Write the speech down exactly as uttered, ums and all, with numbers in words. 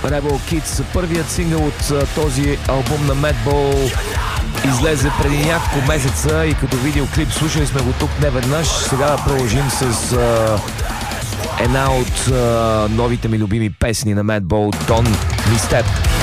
Rebel Kids, първият сингъл от този албум на Madball, излезе преди няколко месеца и като видеоклип слушали сме го тук неведнъж. Сега да продължим с uh, една от uh, новите ми любими песни на Madball, Don't Misstep.